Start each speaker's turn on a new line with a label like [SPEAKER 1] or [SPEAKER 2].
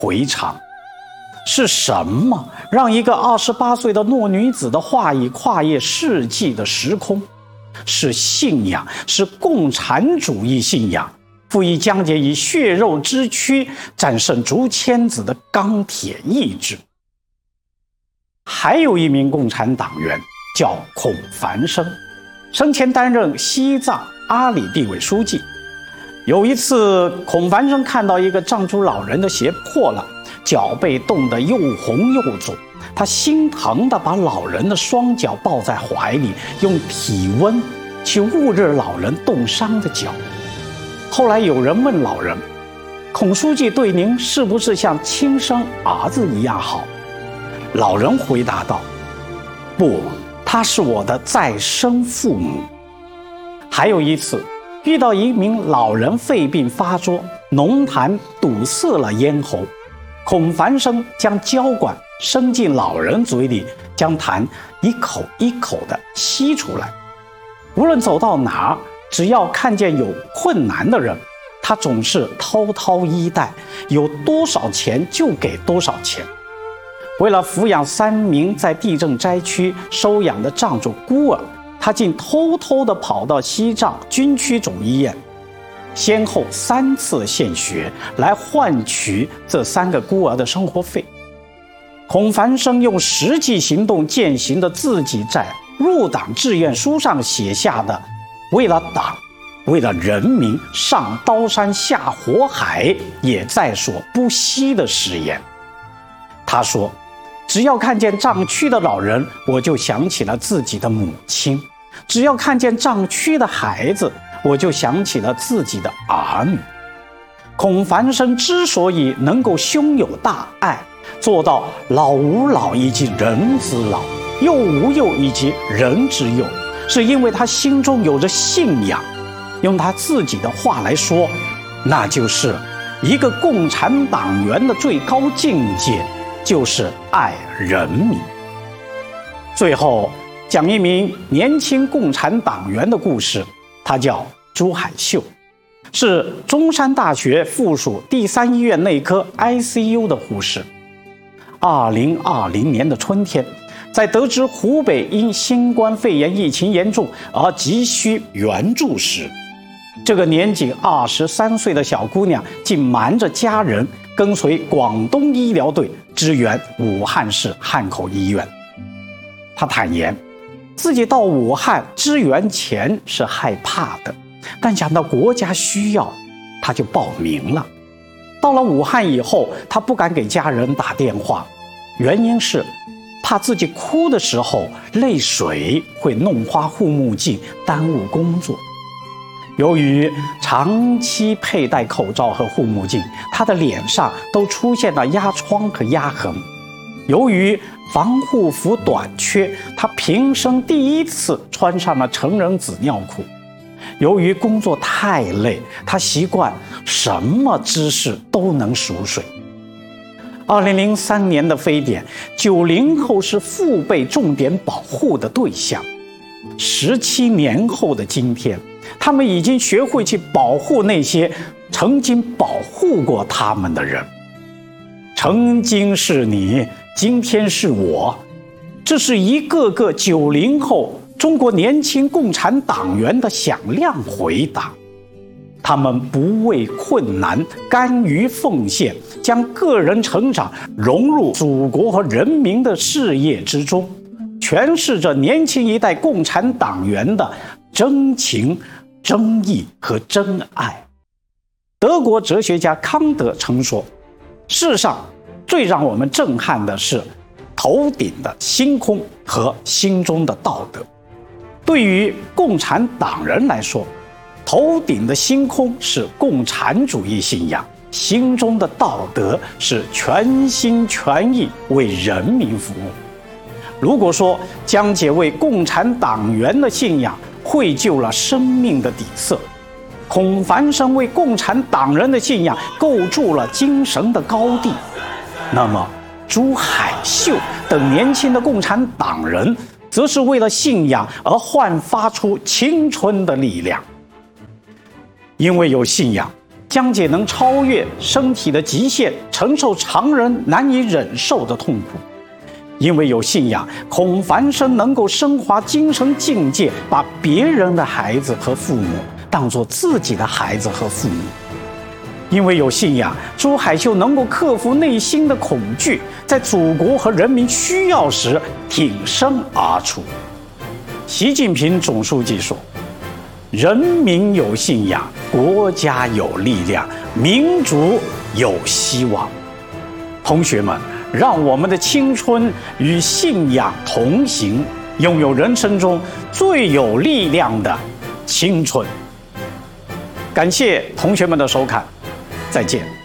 [SPEAKER 1] 回肠。是什么让一个28岁的弱女子的画意跨越世纪的时空？是信仰，是共产主义信仰，赋予江姐以血肉之躯战胜竹签子的钢铁意志。还有一名共产党员叫孔繁生，生前担任西藏阿里地委书记。有一次，孔繁生看到一个藏族老人的鞋破了，脚被冻得又红又肿，他心疼地把老人的双脚抱在怀里，用体温去捂热老人冻伤的脚。后来有人问老人，孔书记对您是不是像亲生儿子一样好？老人回答道，不，他是我的再生父母。还有一次，遇到一名老人肺病发作，浓痰堵塞了咽喉，孔繁生将胶管伸进老人嘴里，将痰一口一口地吸出来。无论走到哪儿，只要看见有困难的人，他总是滔滔衣带，有多少钱就给多少钱。为了抚养3名在地震灾区收养的藏族孤儿，他竟偷偷地跑到西藏军区总医院，先后3次献血来换取这3个孤儿的生活费。孔繁生用实际行动践行的自己在入党志愿书上写下的为了党，为了人民上刀山下火海也在所不惜的誓言。他说，只要看见藏区的老人，我就想起了自己的母亲；只要看见藏区的孩子，我就想起了自己的儿女。孔繁生之所以能够胸有大爱，做到老吾老以及人之老，幼吾幼以及人之幼，是因为他心中有着信仰。用他自己的话来说，那就是一个共产党员的最高境界，就是爱人民。最后讲一名年轻共产党员的故事，他叫朱海秀，是中山大学附属第3医院内科 ICU 的护士。2020年的春天，在得知湖北因新冠肺炎疫情严重而急需援助时，这个年仅23岁的小姑娘竟瞒着家人跟随广东医疗队支援武汉市汉口医院。她坦言，自己到武汉支援前是害怕的，但想到国家需要，她就报名了。到了武汉以后，她不敢给家人打电话，原因是怕自己哭的时候泪水会弄花护目镜，耽误工作。由于长期佩戴口罩和护目镜，她的脸上都出现了压疮和压痕。由于防护服短缺，她平生第一次穿上了成人纸尿裤。由于工作太累，她习惯什么姿势都能熟睡。2003年的非典，90后是父辈重点保护的对象。17年后的今天，他们已经学会去保护那些曾经保护过他们的人。曾经是你，今天是我，这是一个个90后中国年轻共产党员的响亮回答。他们不畏困难，甘于奉献，将个人成长融入祖国和人民的事业之中，诠释着年轻一代共产党员的真情、真意和真爱。德国哲学家康德曾说，世上最让我们震撼的是头顶的星空和心中的道德。对于共产党人来说，头顶的星空是共产主义信仰，心中的道德是全心全意为人民服务。如果说江姐为共产党员的信仰绘就了生命的底色，孔繁生为共产党人的信仰构筑了精神的高地，那么朱海秀等年轻的共产党人则是为了信仰而焕发出青春的力量。因为有信仰， 江姐能超越身体的极限，承受常人难以忍受的痛苦。因为有信仰，孔繁生能够升华精神境界，把别人的孩子和父母当作自己的孩子和父母。因为有信仰，朱海秀能够克服内心的恐惧，在祖国和人民需要时挺身而出。习近平总书记说：“人民有信仰，国家有力量，民族有希望。”同学们，让我们的青春与信仰同行，拥有人生中最有力量的青春。感谢同学们的收看，再见。